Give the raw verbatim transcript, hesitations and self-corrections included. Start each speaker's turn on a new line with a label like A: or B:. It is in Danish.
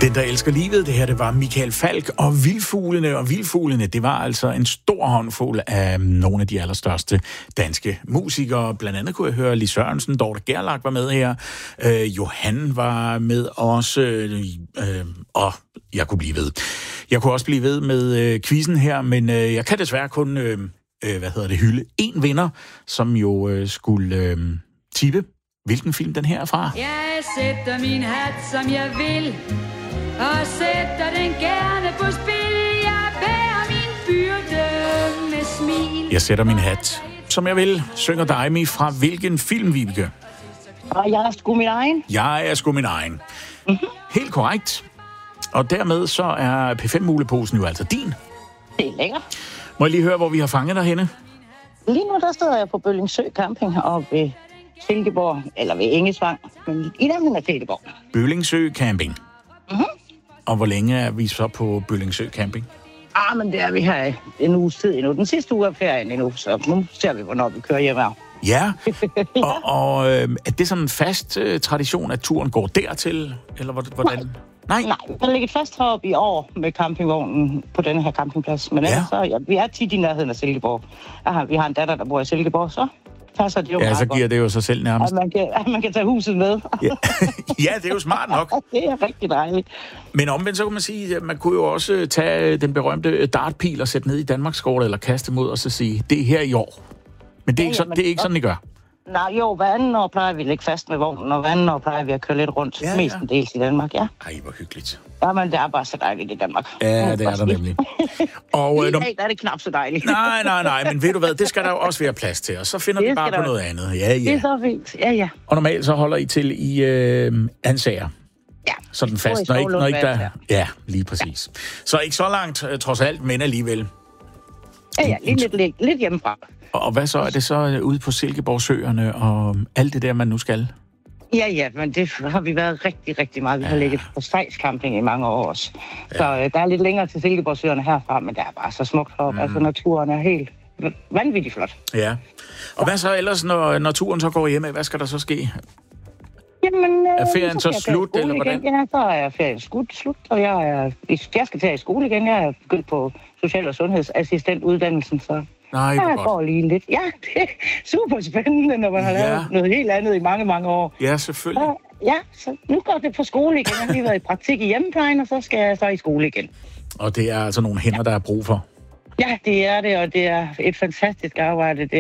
A: Den, der elsker livet, det her, det var Michael Falch og Vildfuglene. Og Vildfuglene, det var altså en stor håndfuld af nogle af de allerstørste danske musikere. Blandt andet kunne jeg høre Lis Sørensen, Dorte Gerlach var med her. Øh, Johan var med også. Øh, øh, og jeg kunne blive ved. Jeg kunne også blive ved med øh, quizzen her, men øh, jeg kan desværre kun, øh, øh, hvad hedder det, hylde en vinder, som jo øh, skulle øh, tippe, hvilken film den her er fra.
B: Jeg sætter min hat, som jeg vil, og sætter den gerne på spil. Jeg bærer min byrde med smil.
A: Jeg sætter min hat, som jeg vil, synger Daimi fra hvilken film, Vibeke?
C: Og jeg er sgu min egen.
A: Jeg er sgu min egen. Mm-hmm. Helt korrekt. Og dermed så er P fem Muleposen jo altså din.
C: Det er lækkert.
A: Må jeg lige høre, hvor vi har fanget dig henne?
C: Lige nu der står jeg på Bøllingsø Camping og ved Silkeborg, eller ved Engesvang, men i den er Silkeborg.
A: Bøllingsø Camping.
C: Mm-hmm.
A: Og hvor længe er vi så på Bøllingsø Camping?
C: Ah, men det er vi her en uges tid endnu. Den sidste uge er ferien endnu, så nu ser vi, hvornår vi kører hjem her.
A: Ja, og, og øh, er det sådan en fast øh, tradition, at turen går dertil, eller hvordan?
C: Nej. Nej, Nej der ligger et fast heroppe i år med campingvognen på denne her campingplads. Men ellers ja. så, ja, vi er tit i nærheden af Silkeborg. Aha, vi har en datter, der bor i Silkeborg, så passer det jo
A: ja,
C: meget
A: så giver
C: godt.
A: det jo sig selv nærmest.
C: At man kan, at man kan tage huset med.
A: Ja. Ja, det er jo smart nok.
C: Det er rigtig dejligt.
A: Men omvendt så kan man sige, at man kunne jo også tage den berømte dartpil og sætte ned i Danmarkskortet, eller kaste mod og så sige, det er her i år. Men det er ikke, ja, så, det er ikke sådan, I gør.
C: Nej, jo, hver anden år plejer vi at ligge fast med vognen, og hver anden år plejer vi at køre lidt rundt, ja, ja. Mestendels i Danmark, ja.
A: Ej, hvor hyggeligt.
C: Ja, men det er bare så dejligt i Danmark.
A: Ja, det er der nemlig. Og,
C: I dag er det knap så dejligt.
A: Nej, nej, nej, men ved du hvad, det skal der jo også være plads til, og så finder
C: det
A: vi bare på noget
C: være.
A: andet. Ja, ja.
C: Det er så fint, ja, ja.
A: Og normalt så holder I til i øh, Ansager.
C: Ja.
A: Sådan fast, når ikke, når ikke der... Ja, lige præcis. Ja. Så ikke så langt, trods alt, men alligevel.
C: Ja, ja, lidt, lidt, lidt hjemmefra.
A: Og hvad så? Er det så ude på Silkeborgsøerne og alt det der, man nu skal?
C: Ja, ja, men det har vi været rigtig, rigtig meget. Vi ja. har ligget på Stejs Camping i mange år også. Ja. Så øh, der er lidt længere til Silkeborgsøerne herfra, men det er bare så smukt heroppe. Mm. Altså, naturen er helt vanvittigt flot.
A: Ja. Og hvad så ellers, når, når turen så går hjemme? Hvad skal der så ske?
C: Jamen, øh,
A: er ferien så, så slut, eller hvordan?
C: Igen. Ja, så er ferien slut, slut, og jeg, er, jeg skal tage i skole igen. Jeg er begyndt på social- og sundhedsassistentuddannelsen, så...
A: Nej,
C: jeg går lige lidt. Ja, det er super spændende, når man har ja. lavet noget helt andet i mange, mange år.
A: Ja, selvfølgelig.
C: Så, ja, så nu går det på skole igen. Jeg har lige været i praktik i hjemmeplejen, og så skal jeg så i skole igen.
A: Og det er altså nogle hænder, der er brug for?
C: Ja, det er det, og det er et fantastisk arbejde. Det